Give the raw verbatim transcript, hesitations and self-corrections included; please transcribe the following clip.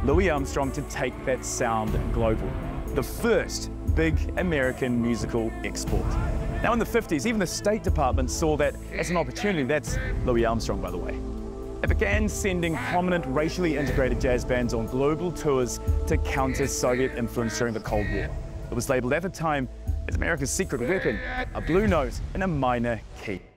Louis Armstrong to take that sound global. The first big American musical export. Now in the fifties, even the State Department saw that as an opportunity. That's Louis Armstrong, by the way. It began sending prominent racially integrated jazz bands on global tours to counter Soviet influence during the Cold War. It was labeled at the time as America's secret weapon, a blue note in a minor key.